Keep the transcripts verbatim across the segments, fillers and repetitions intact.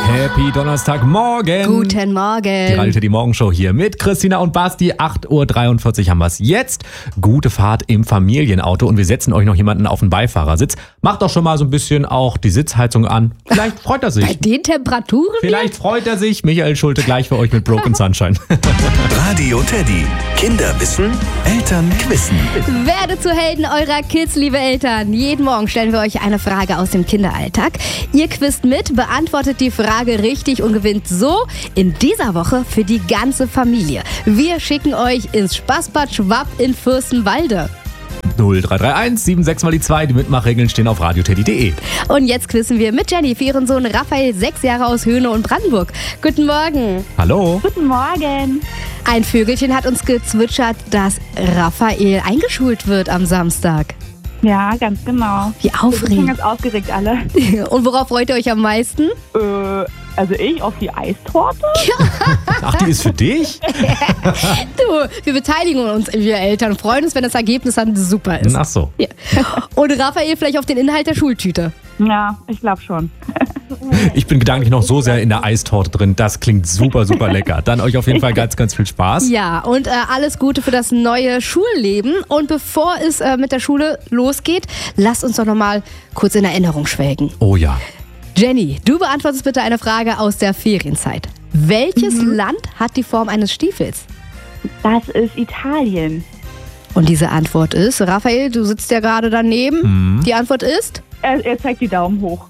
Happy Donnerstagmorgen. Guten Morgen. Die Radio Teddy Morgenshow hier mit Christina und Basti. acht Uhr dreiundvierzig haben wir es jetzt. Gute Fahrt im Familienauto und wir setzen euch noch jemanden auf den Beifahrersitz. Macht doch schon mal so ein bisschen auch die Sitzheizung an. Vielleicht freut er sich. Bei den Temperaturen? Vielleicht freut er sich. Michael Schulte gleich für euch mit Broken Sunshine. Radio Teddy. Kinder wissen, Eltern quissen. Werde zu Helden eurer Kids, liebe Eltern. Jeden Morgen stellen wir euch eine Frage aus dem Kinderalltag. Ihr quizzt mit, beantwortet die Frage richtig und gewinnt so in dieser Woche für die ganze Familie. Wir schicken euch ins Spaßbad Schwab in Fürstenwalde. null drei drei eins sieben sechs mal die zwei. Die Mitmachregeln stehen auf radioteddy punkt de. Und jetzt quizzen wir mit Jenny für ihren Sohn Raphael, sechs Jahre aus Höhne und Brandenburg. Guten Morgen. Hallo. Guten Morgen. Ein Vögelchen hat uns gezwitschert, dass Raphael eingeschult wird am Samstag. Ja, ganz genau. Wie Wir sind aufregend. ganz aufgeregt alle. Und worauf freut ihr euch am meisten? Äh, also ich auf die Eistorte? Ach, die ist für dich? Du, wir beteiligen uns, wir Eltern, freuen uns, wenn das Ergebnis dann super ist. Ach so. Ja. Und Raphael vielleicht auf den Inhalt der Schultüte. Ja, ich glaube schon. Ich bin gedanklich noch so sehr in der Eistorte drin. Das klingt super, super lecker. Dann euch auf jeden Fall ganz, ganz viel Spaß. Ja, und äh, alles Gute für das neue Schulleben. Und bevor es äh, mit der Schule losgeht, lasst uns doch nochmal kurz in Erinnerung schwelgen. Oh ja. Jenny, du beantwortest bitte eine Frage aus der Ferienzeit. Welches Land hat die Form eines Stiefels? Das ist Italien. Und diese Antwort ist, Raphael, du sitzt ja gerade daneben. Mhm. Die Antwort ist? Er, er zeigt die Daumen hoch.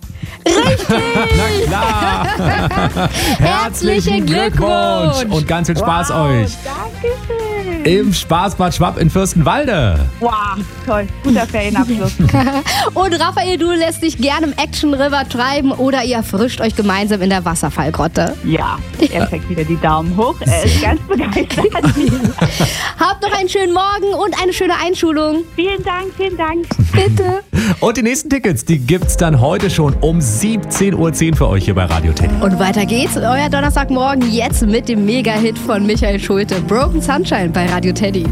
Na klar. Herzlichen Glückwunsch. Und ganz viel Spaß euch Dankeschön. im Spaßbad Schwab in Fürstenwalde. Wow, toll. Guter Ferienabschluss. Und Raphael, du lässt dich gerne im Action River treiben oder ihr erfrischt euch gemeinsam in der Wasserfallgrotte. Ja, er zeigt wieder die Daumen hoch. Er ist ganz begeistert. Habt noch einen schönen Morgen und eine schöne Einschulung. Vielen Dank, vielen Dank. Bitte. Und die nächsten Tickets, die gibt's dann heute schon um siebzehn Uhr zehn für euch hier bei Radio Teddy. Und weiter geht's. Euer Donnerstagmorgen jetzt mit dem Mega-Hit von Michael Schulte. Broken Sunshine bei Radio Teddy.